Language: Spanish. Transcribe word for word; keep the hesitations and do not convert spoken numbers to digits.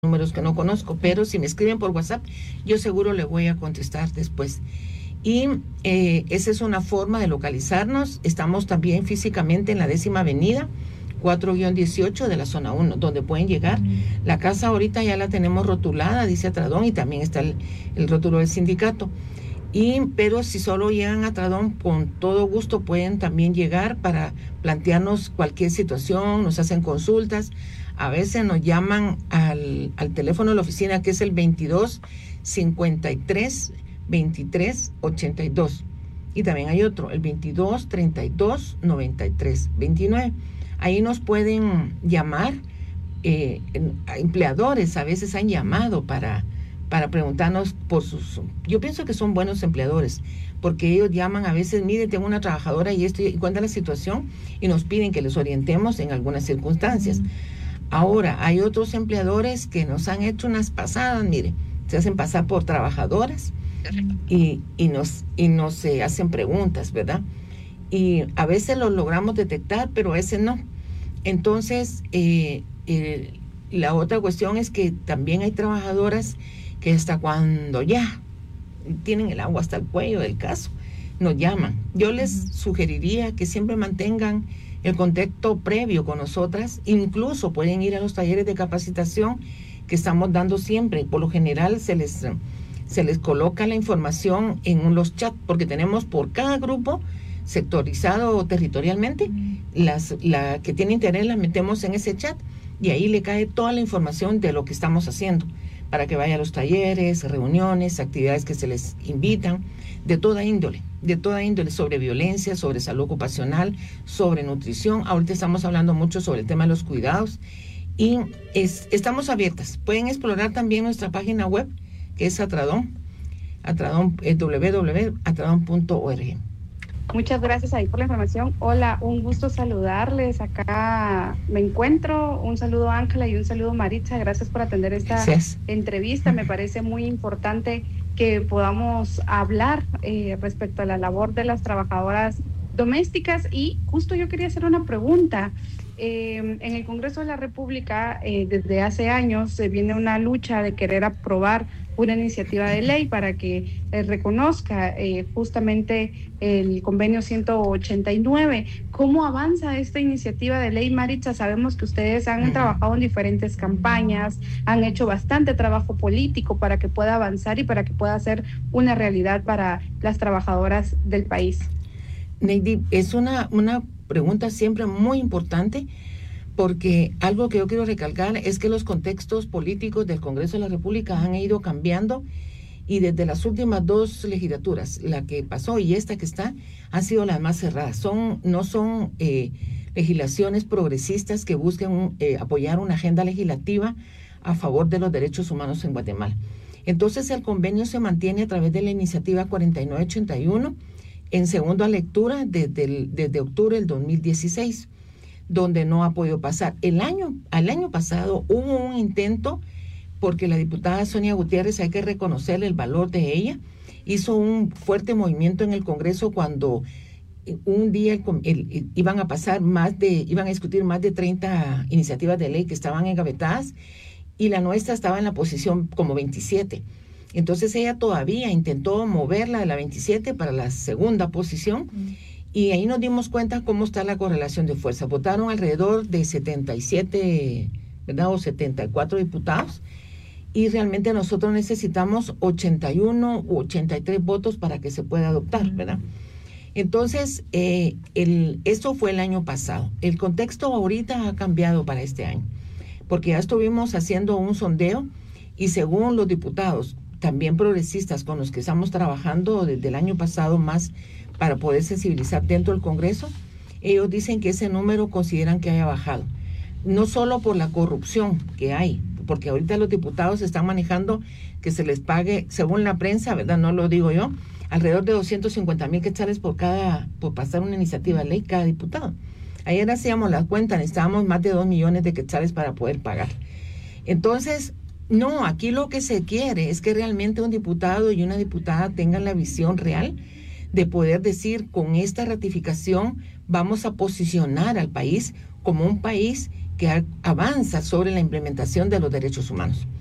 números que no conozco, pero si me escriben por WhatsApp, yo seguro le voy a contestar después. Y eh, esa es una forma de localizarnos. Estamos también físicamente en la décima avenida, cuatro guión dieciocho de la zona uno, donde pueden llegar. La casa ahorita ya la tenemos rotulada, dice Atradón, y también está el, el rótulo del sindicato. Y, pero si solo llegan a Atradón, con todo gusto pueden también llegar para plantearnos cualquier situación, nos hacen consultas. A veces nos llaman al, al teléfono de la oficina, que es el veintidós cincuenta y tres veintitrés ochenta y dos. Y también hay otro, el veintidós treinta y dos noventa y tres veintinueve. Ahí nos pueden llamar. Eh, empleadores a veces han llamado para, para preguntarnos por sus... Yo pienso que son buenos empleadores, porque ellos llaman a veces, mire, tengo una trabajadora y esto, y cuenta la situación, y nos piden que les orientemos en algunas circunstancias. Mm. Ahora, hay otros empleadores que nos han hecho unas pasadas, mire, se hacen pasar por trabajadoras y, y nos, y nos eh, hacen preguntas, ¿verdad? Y a veces lo logramos detectar, pero a veces no. Entonces, eh, eh, la otra cuestión es que también hay trabajadoras que hasta cuando ya tienen el agua hasta el cuello del caso, nos llaman. Yo les sugeriría que siempre mantengan el contacto previo con nosotras. Incluso pueden ir a los talleres de capacitación que estamos dando siempre. Por lo general se les, se les coloca la información en los chats, porque tenemos por cada grupo sectorizado territorialmente. Las, la que tiene interés la metemos en ese chat y ahí le cae toda la información de lo que estamos haciendo, para que vaya a los talleres, reuniones, actividades que se les invitan, de toda índole, de toda índole, sobre violencia, sobre salud ocupacional, sobre nutrición. Ahorita estamos hablando mucho sobre el tema de los cuidados y es, estamos abiertas. Pueden explorar también nuestra página web, que es Atradón, Atradón, eh, w w w punto atradón punto org. Muchas gracias ahí por la información. Hola, un gusto saludarles. Acá me encuentro. Un saludo a Ángela y un saludo a Maritza. Gracias por atender esta gracias. entrevista. Me parece muy importante que podamos hablar eh, respecto a la labor de las trabajadoras domésticas. Y justo yo quería hacer una pregunta. Eh, en el Congreso de la República, eh, desde hace años, se eh, viene una lucha de querer aprobar una iniciativa de ley para que eh, reconozca eh, justamente el convenio ciento ochenta y nueve. ¿Cómo avanza esta iniciativa de ley, Maritza? Sabemos que ustedes han uh-huh. trabajado en diferentes campañas, han hecho bastante trabajo político para que pueda avanzar y para que pueda ser una realidad para las trabajadoras del país. Neidy, es una, una pregunta siempre muy importante, porque algo que yo quiero recalcar es que los contextos políticos del Congreso de la República han ido cambiando, y desde las últimas dos legislaturas, la que pasó y esta que está, han sido las más cerradas. Son, no son eh, legislaciones progresistas que busquen eh, apoyar una agenda legislativa a favor de los derechos humanos en Guatemala. Entonces el convenio se mantiene a través de la iniciativa cuarenta y nueve ochenta y uno en segunda lectura desde, el, desde octubre del dos mil dieciséis. Donde no ha podido pasar. El año, al año pasado hubo un intento, porque la diputada Sonia Gutiérrez, hay que reconocerle el valor de ella, hizo un fuerte movimiento en el Congreso cuando un día el, el, iban a pasar más de, iban a discutir más de treinta iniciativas de ley que estaban engavetadas, y la nuestra estaba en la posición como veintisiete. Entonces ella todavía intentó moverla de la veintisiete para la segunda posición, mm. Y ahí nos dimos cuenta cómo está la correlación de fuerza. Votaron alrededor de setenta y siete, ¿verdad? O setenta y cuatro diputados. Y realmente nosotros necesitamos ochenta y uno u ochenta y tres votos para que se pueda adoptar, ¿verdad? Entonces, eh, el, esto fue el año pasado. El contexto ahorita ha cambiado para este año, porque ya estuvimos haciendo un sondeo y según los diputados, también progresistas con los que estamos trabajando desde el año pasado más, para poder sensibilizar dentro del Congreso, ellos dicen que ese número consideran que haya bajado. No solo por la corrupción que hay, porque ahorita los diputados están manejando que se les pague, según la prensa, ¿verdad? No lo digo yo, alrededor de doscientos cincuenta mil quetzales por cada, por pasar una iniciativa de ley cada diputado. Ayer hacíamos la cuenta, necesitábamos más de dos millones de quetzales para poder pagar. Entonces, no, aquí lo que se quiere es que realmente un diputado y una diputada tengan la visión real de poder decir, con esta ratificación vamos a posicionar al país como un país que avanza sobre la implementación de los derechos humanos.